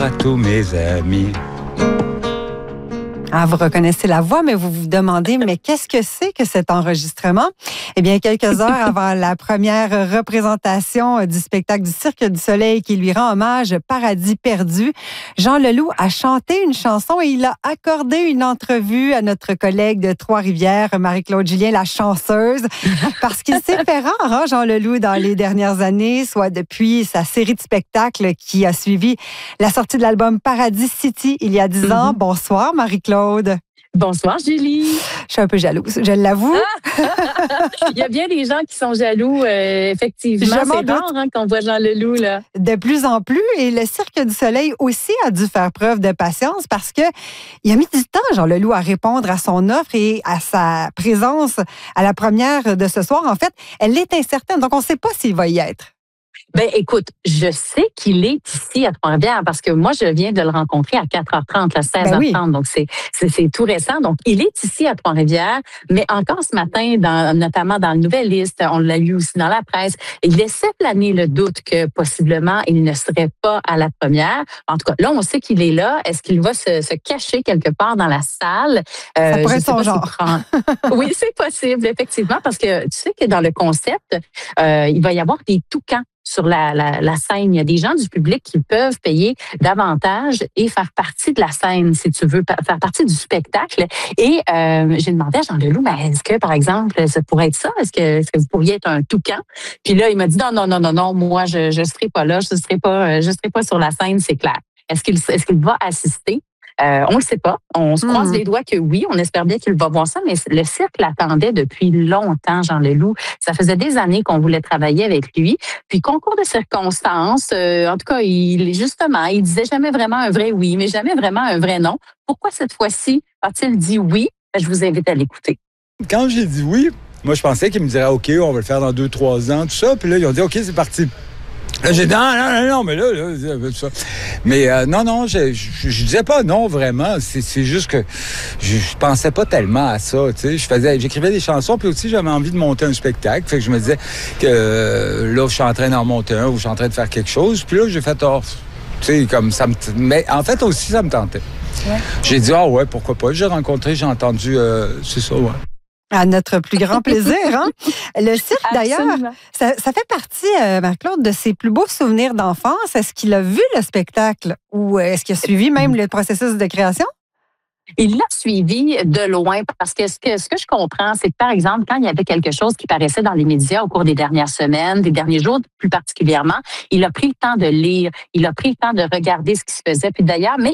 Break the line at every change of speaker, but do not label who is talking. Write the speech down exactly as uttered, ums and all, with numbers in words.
À tous mes amis.
Ah, vous reconnaissez la voix, mais vous vous demandez, mais qu'est-ce que c'est que cet enregistrement? Eh bien, quelques heures avant la première représentation du spectacle du Cirque du Soleil qui lui rend hommage, Paradis perdu, Jean Leloup a chanté une chanson et il a accordé une entrevue à notre collègue de Trois-Rivières, Marie-Claude Julien, la chanceuse, parce qu'il s'est fait rare, hein, Jean Leloup, dans les dernières années, soit depuis sa série de spectacles qui a suivi la sortie de l'album Paradis City il y a dix ans. Mm-hmm. Bonsoir, Marie-Claude.
Bonsoir, Julie.
Je suis un peu jalouse, je l'avoue.
Ah! Il y a bien des gens qui sont jaloux, euh, effectivement. C'est rare hein, qu'on voit Jean Leloup, là.
De plus en plus. Et le Cirque du Soleil aussi a dû faire preuve de patience parce que il a mis du temps, Jean Leloup, à répondre à son offre et à sa présence à la première de ce soir. En fait, elle est incertaine, donc on ne sait pas s'il va y être.
Ben, écoute, je sais qu'il est ici à Trois-Rivières parce que moi, je viens de le rencontrer à quatre heures trente, à seize heures trente. Ben oui. Donc, c'est, c'est, c'est tout récent. Donc, il est ici à Trois-Rivières, mais encore ce matin, dans, notamment dans le Nouvelliste, on l'a lu aussi dans la presse, il laissait planer le doute que possiblement, il ne serait pas à la première. En tout cas, là, on sait qu'il est là. Est-ce qu'il va se, se cacher quelque part dans la salle?
Euh, Ça pourrait être son genre.
Prend... oui, c'est possible, effectivement, parce que tu sais que dans le concept, euh, il va y avoir des toucans sur la, la, la scène. Il y a des gens du public qui peuvent payer davantage et faire partie de la scène, si tu veux, faire partie du spectacle. Et euh, j'ai demandé à Jean Leloup, ben, est-ce que, par exemple, ça pourrait être ça? Est-ce que, est-ce que vous pourriez être un toucan? Puis là, il m'a dit, non, non, non, non, non, moi, je ne serai pas là, je ne serai pas, je serai pas sur la scène, c'est clair. Est-ce qu'il, est-ce qu'il va assister? Euh, on ne le sait pas. On se croise mmh. les doigts que oui. On espère bien qu'il va voir ça, mais le cirque l'attendait depuis longtemps, Jean Leloup. Ça faisait des années qu'on voulait travailler avec lui. Puis, concours de circonstances, euh, en tout cas, il justement, il disait jamais vraiment un vrai oui, mais jamais vraiment un vrai non. Pourquoi cette fois-ci a-t-il dit oui? Je vous invite à l'écouter.
Quand j'ai dit oui, moi, je pensais qu'il me dirait, OK, on va le faire dans deux, trois ans, tout ça. Puis là, ils ont dit, OK, c'est parti. Là, j'ai dit, non, non, non, non, mais là, là, ça. Mais euh, non, non, je, je, je disais pas non, vraiment. C'est, c'est juste que je, je pensais pas tellement à ça, tu sais. Je faisais, j'écrivais des chansons, puis aussi, j'avais envie de monter un spectacle. Fait que je me disais que euh, là, je suis en train d'en monter un ou je suis en train de faire quelque chose. Puis là, j'ai fait, oh, tu sais, comme ça me... Mais en fait, aussi, ça me tentait. Ouais. J'ai dit, ah ouais, pourquoi pas. J'ai rencontré, j'ai entendu, euh, c'est ça, ouais.
À notre plus grand plaisir. Hein? Le cirque, d'ailleurs, ça, ça fait partie, euh, Marc-Claude, de ses plus beaux souvenirs d'enfance. Est-ce qu'il a vu le spectacle ou est-ce qu'il a suivi même le processus de création?
Il l'a suivi de loin parce que ce, que ce que je comprends, c'est que, par exemple, quand il y avait quelque chose qui paraissait dans les médias au cours des dernières semaines, des derniers jours plus particulièrement, il a pris le temps de lire, il a pris le temps de regarder ce qui se faisait. Puis d'ailleurs, mais